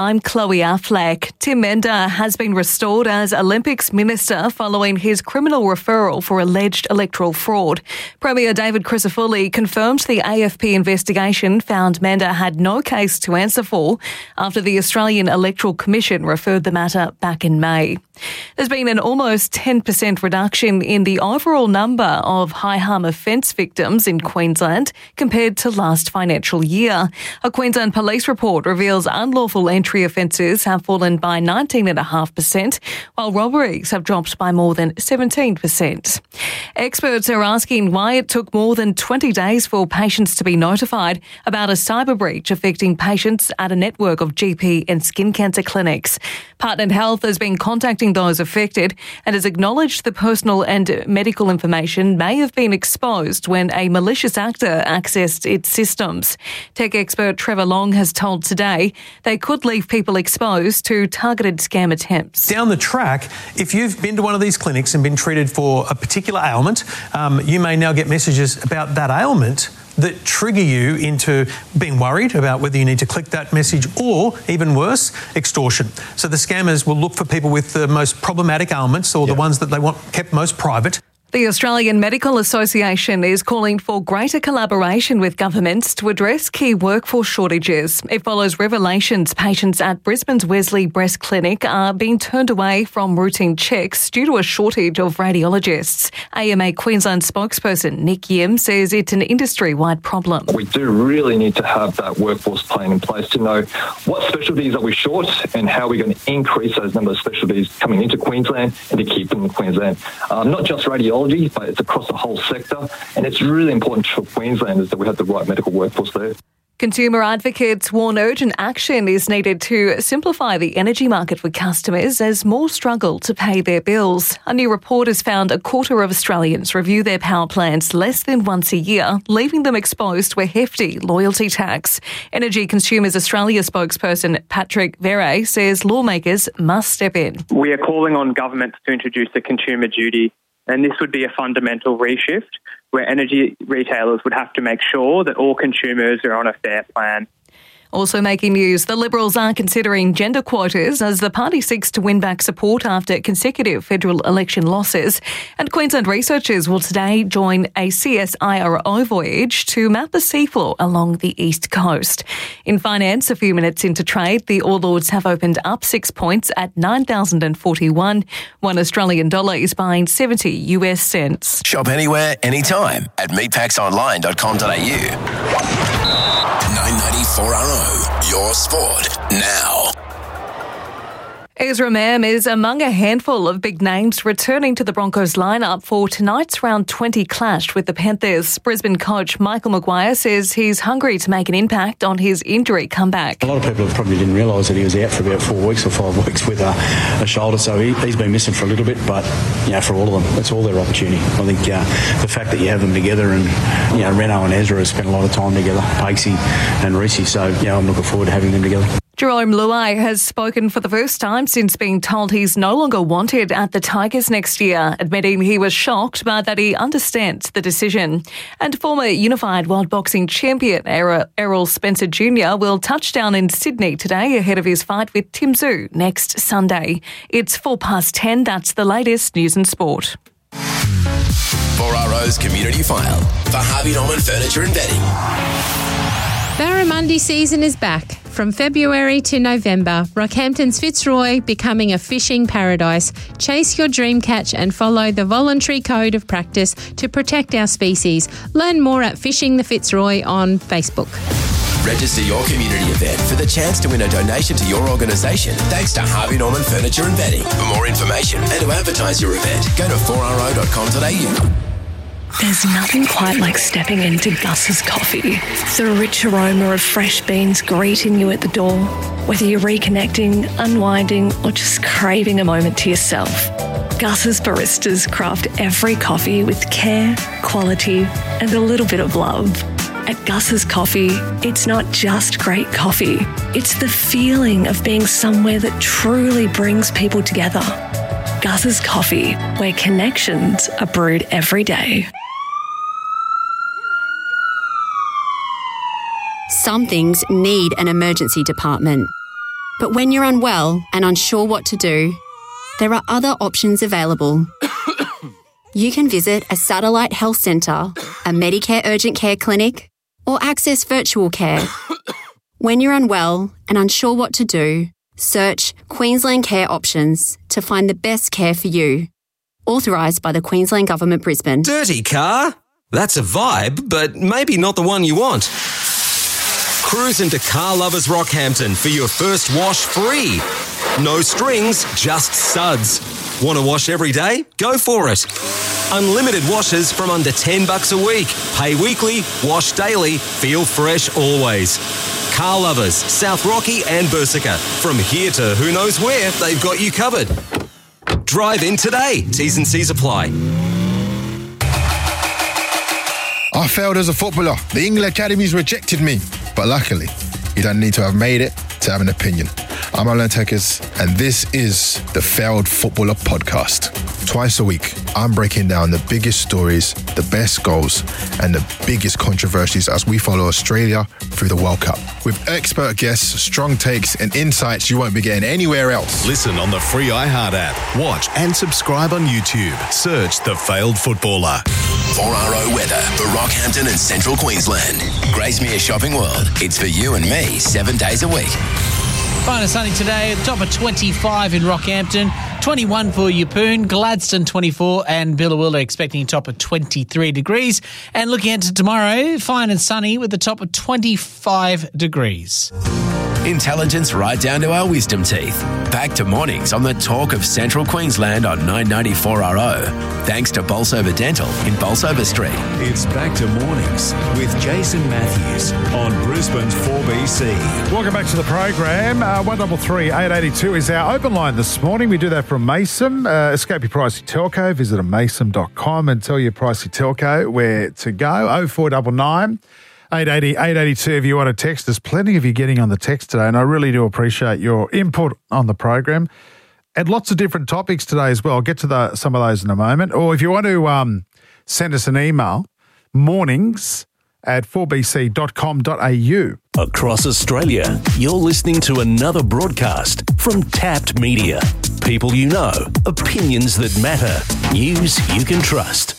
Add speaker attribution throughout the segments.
Speaker 1: I'm Chloe Affleck. Tim Mender has been restored as Olympics Minister following his criminal referral for alleged electoral fraud. Premier David Crisafulli confirmed the AFP investigation found Mender had no case to answer for after the Australian Electoral Commission referred the matter back in May. There's been an almost 10% reduction in the overall number of high harm offence victims in Queensland compared to last financial year. A Queensland police report reveals unlawful entry offences have fallen by 19.5%, while robberies have dropped by more than 17%. Experts are asking why it took more than 20 days for patients to be notified about a cyber breach affecting patients at a network of GP and skin cancer clinics. Partnered Health has been contacting those affected and has acknowledged the personal and medical information may have been exposed when a malicious actor accessed its systems. Tech expert Trevor Long has told Today they could leave people exposed to targeted scam attempts.
Speaker 2: Down the track, if you've been to one of these clinics and been treated for a particular ailment, you may now get messages about that ailment that trigger you into being worried about whether you need to click that message or, even worse, extortion. So the scammers will look for people with the most problematic ailments or the ones that they want kept most private.
Speaker 1: The Australian Medical Association is calling for greater collaboration with governments to address key workforce shortages. It follows revelations patients at Brisbane's Wesley Breast Clinic are being turned away from routine checks due to a shortage of radiologists. AMA Queensland spokesperson Nick Yim says it's an industry-wide problem.
Speaker 3: We do really need to have that workforce plan in place to know what specialties are we short and how we're going to increase those number of specialties coming into Queensland and to keep them in Queensland. Not just radiology, but it's across the whole sector, and it's really important for Queenslanders that we have the right medical workforce there.
Speaker 1: Consumer advocates warn urgent action is needed to simplify the energy market for customers as more struggle to pay their bills. A new report has found a quarter of Australians review their power plans less than once a year, leaving them exposed to a hefty loyalty tax. Energy Consumers Australia spokesperson Patrick Verre says lawmakers must step in.
Speaker 4: We are calling on governments to introduce a consumer duty, and this would be a fundamental reshift where energy retailers would have to make sure that all consumers are on a fair plan.
Speaker 1: Also making news, the Liberals are considering gender quotas as the party seeks to win back support after consecutive federal election losses. And Queensland researchers will today join a CSIRO voyage to map the seafloor along the east coast. In finance, a few minutes into trade, the All Ords have opened up 6 points at 9,041. $1 Australian is buying 70 US cents.
Speaker 5: Shop anywhere, anytime at meatpacksonline.com.au. 994RO, your sport now.
Speaker 1: Ezra Mam is among a handful of big names returning to the Broncos lineup for tonight's round 20 clash with the Panthers. Brisbane coach Michael Maguire says he's hungry to make an impact on his injury comeback.
Speaker 6: A lot of people probably didn't realise that he was out for about 4 weeks or 5 weeks with a shoulder, so he's been missing for a little bit, but for all of them, it's all their opportunity. I think the fact that you have them together and, Reno and Ezra have spent a lot of time together, Pacey and Reece, so, I'm looking forward to having them together.
Speaker 1: Jerome Luai has spoken for the first time since being told he's no longer wanted at the Tigers next year, admitting he was shocked but that he understands the decision. And former Unified World Boxing champion Errol Spencer Jr. will touch down in Sydney today ahead of his fight with Tim Tszyu next Sunday. It's 10:04. That's the latest news and sport.
Speaker 5: 4RO's Community File for Harvey Norman Furniture and Bedding.
Speaker 7: Barramundi season is back. From February to November, Rockhampton's Fitzroy becoming a fishing paradise. Chase your dream catch and follow the voluntary code of practice to protect our species. Learn more at Fishing the Fitzroy on Facebook.
Speaker 5: Register your community event for the chance to win a donation to your organisation thanks to Harvey Norman Furniture and Bedding. For more information and to advertise your event, go to 4ro.com.au.
Speaker 8: There's nothing quite like stepping into Gus's Coffee. The rich aroma of fresh beans greeting you at the door. Whether you're reconnecting, unwinding, or just craving a moment to yourself, Gus's baristas craft every coffee with care, quality, and a little bit of love. At Gus's Coffee, it's not just great coffee. It's the feeling of being somewhere that truly brings people together. Gus's Coffee, where connections are brewed every day.
Speaker 9: Some things need an emergency department, But when you're unwell and unsure what to do, there are other options available. You can visit a satellite health centre, a Medicare urgent care clinic, or access virtual care. When you're unwell and unsure what to do, search Queensland Care Options to find the best care for you. Authorised by the Queensland Government, Brisbane.
Speaker 10: Dirty car? That's a vibe, but maybe not the one you want. Cruise into Car Lovers Rockhampton for your first wash free. No strings, just suds. Want to wash every day? Go for it. Unlimited washes from under $10 a week. Pay weekly, wash daily, feel fresh always. Car Lovers, South Rocky and Bursica. From here to who knows where, they've got you covered. Drive in today. T's and C's apply.
Speaker 11: I failed as a footballer. The England Academies rejected me. But luckily, you don't need to have made it to have an opinion. I'm Alan Tekers, and this is the Failed Footballer Podcast. Twice a week, I'm breaking down the biggest stories, the best goals, and the biggest controversies as we follow Australia through the World Cup. With expert guests, strong takes, and insights you won't be getting anywhere else.
Speaker 12: Listen on the free iHeart app. Watch and subscribe on YouTube. Search The Failed Footballer.
Speaker 5: 4RO weather for Rockhampton and Central Queensland. Gracemere Shopping World. It's for you and me 7 days a week.
Speaker 13: Fine and sunny today, the top of 25 in Rockhampton, 21 for Yeppoon, Gladstone 24 and Billawilla expecting a top of 23 degrees. And looking into tomorrow, fine and sunny with the top of 25 degrees.
Speaker 5: Intelligence right down to our wisdom teeth. Back to mornings on the talk of Central Queensland on 994RO. Thanks to Bolsover Dental in Bolsover Street.
Speaker 12: It's back to mornings with Jason Matthews on Brisbane's 4BC.
Speaker 14: Welcome back to the program. 133 882 is our open line this morning. We do that from Mason. Escape your pricey telco. Visit mason.com and tell your pricey telco where to go. 0499 880 882 if you want to text. There's plenty of you getting on the text today, and I really do appreciate your input on the program. And lots of different topics today as well. I'll get to some of those in a moment. Or if you want to send us an email, mornings@4bc.com.au.
Speaker 12: Across Australia, you're listening to another broadcast from Tapped Media. People you know, opinions that matter, news you can trust.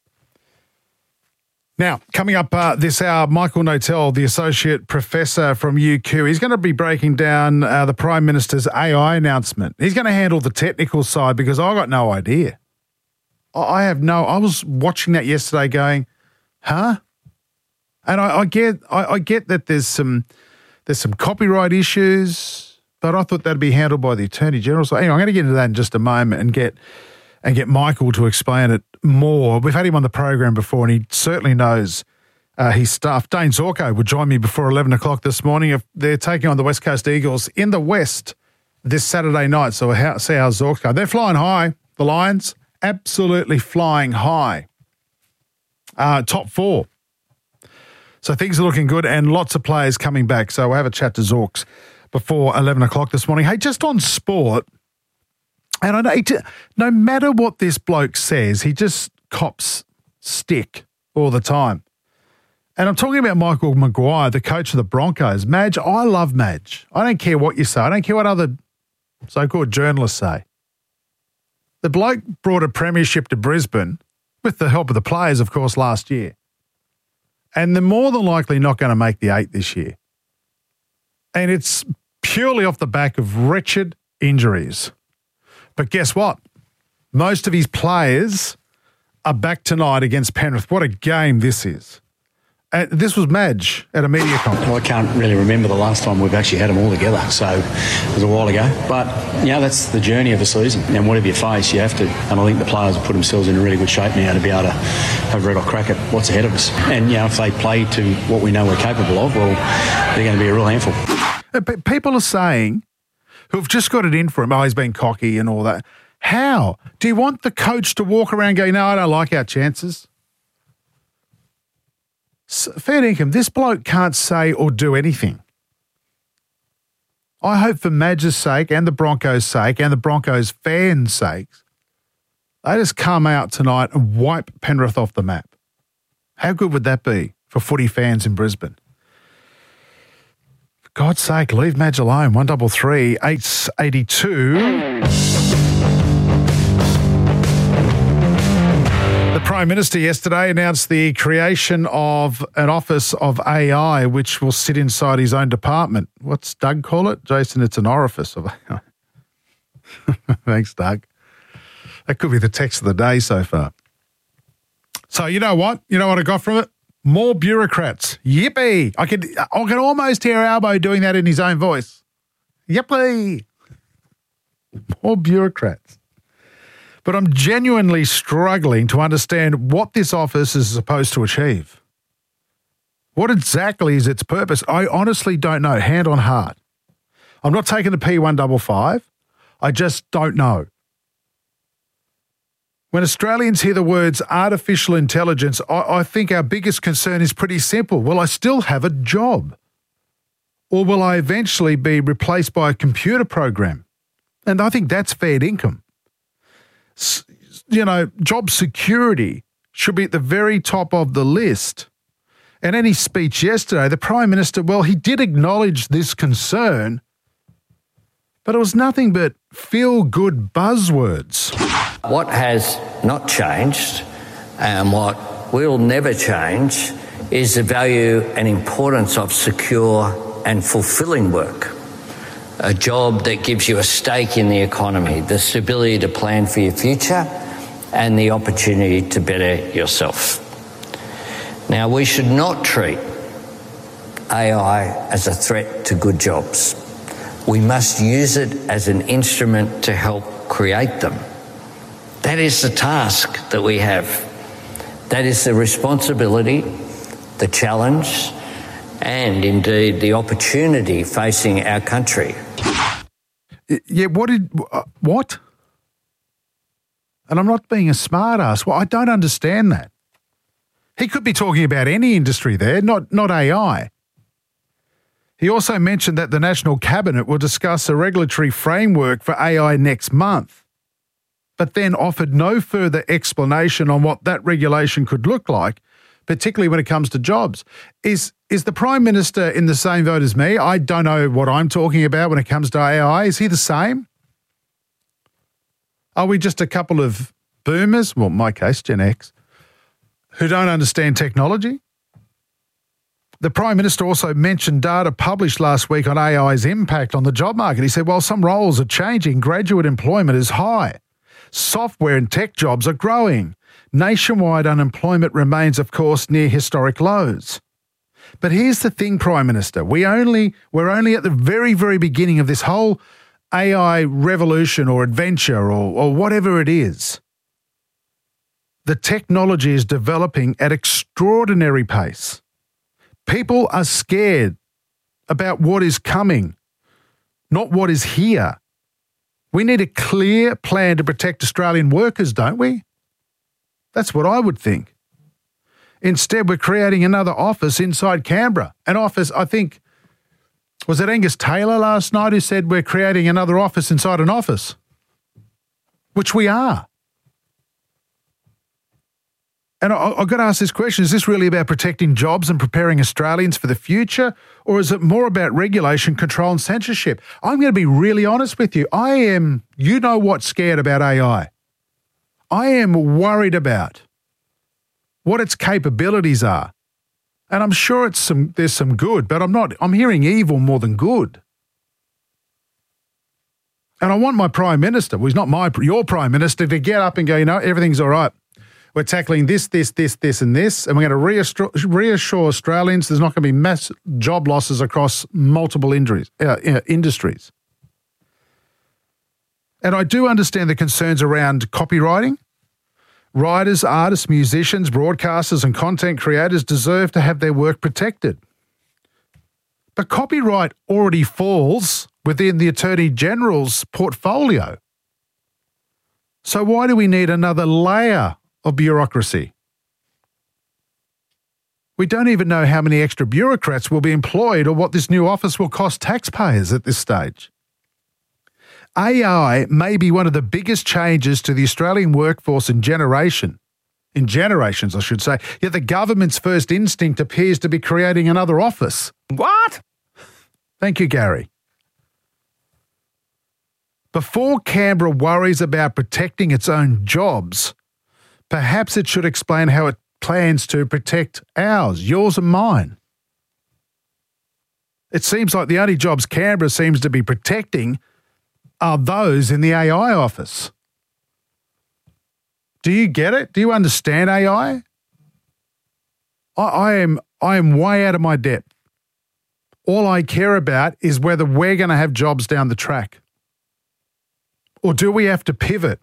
Speaker 14: Now, coming up this hour, Michael Notel, the Associate Professor from UQ, he's going to be breaking down the Prime Minister's AI announcement. He's going to handle the technical side because I got no idea. I was watching that yesterday going, huh? And I get that there's some copyright issues, but I thought that'd be handled by the Attorney General. So anyway, I'm going to get into that in just a moment and get Michael to explain it more. We've had him on the program before, and he certainly knows his stuff. Dane Zorko would join me before 11 o'clock this morning. They're taking on the West Coast Eagles in the West this Saturday night. So we'll see how Zorko. They're flying high, the Lions, absolutely flying high. Top four. So things are looking good, and lots of players coming back. So we'll have a chat to Zorks before 11 o'clock this morning. Hey, just on sport, and I know no matter what this bloke says, he just cops stick all the time. And I'm talking about Michael Maguire, the coach of the Broncos. Madge, I love Madge. I don't care what you say. I don't care what other so-called journalists say. The bloke brought a premiership to Brisbane with the help of the players, of course, last year. And they're more than likely not going to make the 8 this year. And it's purely off the back of wretched injuries. But guess what? Most of his players are back tonight against Penrith. What a game this is. This was Madge at a media conference.
Speaker 6: Well, I can't really remember the last time we've actually had them all together, so it was a while ago. But, that's the journey of a season. And whatever you face, you have to. And I think the players have put themselves in a really good shape now to be able to have a red hot crack at what's ahead of us. And, if they play to what we know we're capable of, well, they're going to be a real handful.
Speaker 14: People are saying, who've just got it in for him, he's been cocky and all that. How? Do you want the coach to walk around going, no, I don't like our chances? Fair dinkum, this bloke can't say or do anything. I hope for Madge's sake and the Broncos' sake and the Broncos' fans' sakes, they just come out tonight and wipe Penrith off the map. How good would that be for footy fans in Brisbane? For God's sake, leave Madge alone. 133 882. The Prime Minister yesterday announced the creation of an office of AI, which will sit inside his own department. What's Doug call it? Jason, it's an orifice of AI. Thanks, Doug. That could be the text of the day so far. So you know what? You know what I got from it? More bureaucrats. Yippee. I can almost hear Albo doing that in his own voice. Yippee. More bureaucrats. But I'm genuinely struggling to understand what this office is supposed to achieve. What exactly is its purpose? I honestly don't know, hand on heart. I'm not taking the P155. I just don't know. When Australians hear the words artificial intelligence, I think our biggest concern is pretty simple. Will I still have a job? Or will I eventually be replaced by a computer program? And I think that's fair income. You know, job security should be at the very top of the list. And in his speech yesterday, the Prime Minister, well, he did acknowledge this concern, but it was nothing but feel-good buzzwords.
Speaker 15: What has not changed and what will never change is the value and importance of secure and fulfilling work. A job that gives you a stake in the economy, the stability to plan for your future and the opportunity to better yourself. Now, we should not treat AI as a threat to good jobs. We must use it as an instrument to help create them. That is the task that we have. That is the responsibility, the challenge, and indeed the opportunity facing our country.
Speaker 14: Yeah, what? And I'm not being a smart ass. Well, I don't understand that. He could be talking about any industry there, not AI. He also mentioned that the National Cabinet will discuss a regulatory framework for AI next month, but then offered no further explanation on what that regulation could look like, particularly when it comes to jobs. Is the Prime Minister in the same boat as me? I don't know what I'm talking about when it comes to AI. Is he the same? Are we just a couple of boomers, well, in my case, Gen X, who don't understand technology? The Prime Minister also mentioned data published last week on AI's impact on the job market. He said, while some roles are changing, graduate employment is high. Software and tech jobs are growing. Nationwide unemployment remains, of course, near historic lows. But here's the thing, Prime Minister. We're only at the very, very beginning of this whole AI revolution or adventure or whatever it is. The technology is developing at extraordinary pace. People are scared about what is coming, not what is here. We need a clear plan to protect Australian workers, don't we? That's what I would think. Instead, we're creating another office inside Canberra. An office, I think, was it Angus Taylor last night who said we're creating another office inside an office? Which we are. And I've got to ask this question, is this really about protecting jobs and preparing Australians for the future, or is it more about regulation, control and censorship? I'm going to be really honest with you. I am, you know what, scared about AI. I am worried about what its capabilities are. And I'm sure there's some good, but I'm hearing evil more than good. And I want my Prime Minister, well, he's not your Prime Minister, to get up and go, you know, everything's all right. We're tackling this, and this, and we're going to reassure Australians there's not going to be mass job losses across multiple industries. And I do understand the concerns around copywriting. Writers, artists, musicians, broadcasters, and content creators deserve to have their work protected. But copyright already falls within the Attorney General's portfolio. So why do we need another layer of bureaucracy? We don't even know how many extra bureaucrats will be employed or what this new office will cost taxpayers at this stage. AI may be one of the biggest changes to the Australian workforce in generations, I should say, yet the government's first instinct appears to be creating another office.
Speaker 16: What?
Speaker 14: Thank you, Gary. Before Canberra worries about protecting its own jobs, perhaps it should explain how it plans to protect ours, yours and mine. It seems like the only jobs Canberra seems to be protecting are those in the AI office. Do you get it? Do you understand AI? I am way out of my depth. All I care about is whether we're going to have jobs down the track. Or do we have to pivot?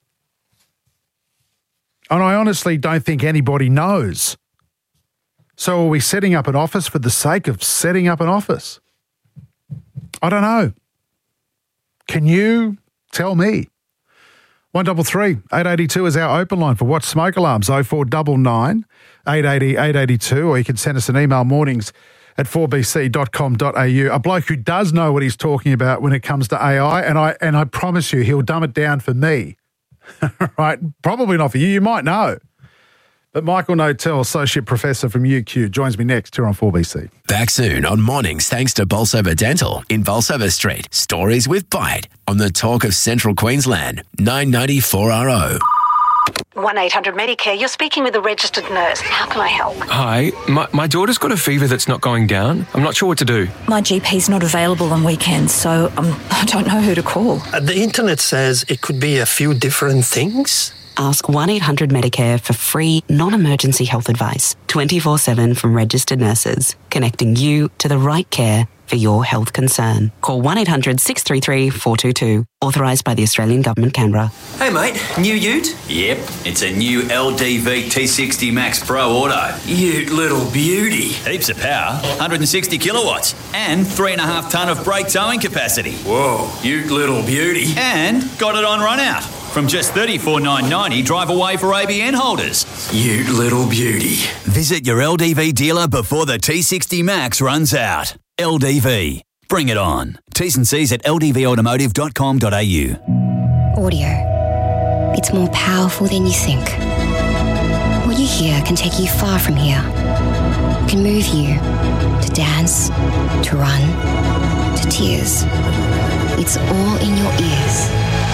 Speaker 14: And I honestly don't think anybody knows. So are we setting up an office for the sake of setting up an office? I don't know. Can you tell me? 133 882 is our open line for Watch Smoke Alarms, 0499 880 882, or you can send us an email mornings@4bc.com.au. A bloke who does know what he's talking about when it comes to AI, and I promise you he'll dumb it down for me. Right? Probably not for you. You might know. But Michael Notel, Associate Professor from UQ, joins me next here on 4BC.
Speaker 5: Back soon on Mornings thanks to Bolsover Dental in Bolsover Street. Stories with Bite on the Talk of Central Queensland, 990 4RO.
Speaker 16: 1-800-Medicare, you're speaking with a registered nurse. How can I help?
Speaker 17: Hi, my daughter's got a fever that's not going down. I'm not sure what to do.
Speaker 16: My GP's not available on weekends, so I don't know who to call.
Speaker 18: The internet says it could be a few different things.
Speaker 19: Ask 1-800-Medicare for free, non-emergency health advice, 24/7 from registered nurses, connecting you to the right care for your health concern. Call 1-800-633-422, authorised by the Australian Government, Canberra.
Speaker 20: Hey mate, new ute? Yep, it's a new LDV T60 Max Pro Auto. Ute little beauty. Heaps of power, 160 kilowatts, and 3.5 tonne of brake towing capacity. Whoa, ute little beauty. And got it on run out. From just $34,990 drive away for ABN holders. Ute little beauty. Visit your LDV dealer before the T60 Max runs out. LDV. Bring it on. T's and C's at ldvautomotive.com.au.
Speaker 21: Audio. It's more powerful than you think. What you hear can take you far from here. It can move you to dance, to run, to tears. It's all in your ears.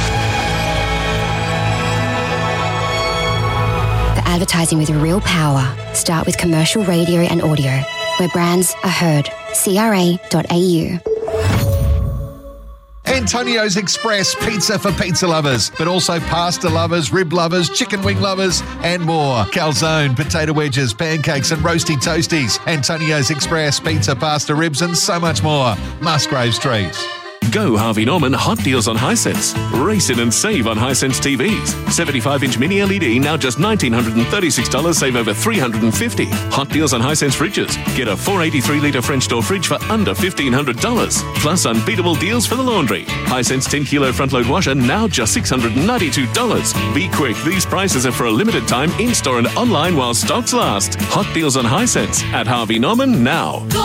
Speaker 21: For advertising with real power, start with commercial radio and audio, where brands are heard. CRA.au.
Speaker 22: Antonio's Express Pizza for pizza lovers, but also pasta lovers, rib lovers, chicken wing lovers, and more. Calzone, potato wedges, pancakes, and roasty toasties. Antonio's Express Pizza, pasta, ribs, and so much more. Musgrave Street.
Speaker 12: Go Harvey Norman hot deals on Hisense. Race in and save on Hisense TVs. 75-inch mini LED now just $1,936, save over $350. Hot deals on Hisense fridges. Get a 483-litre French door fridge for under $1,500. Plus unbeatable deals for the laundry. Hisense 10-kilo front-load washer now just $692. Be quick, these prices are for a limited time in-store and online while stocks last. Hot deals on Hisense at Harvey Norman now.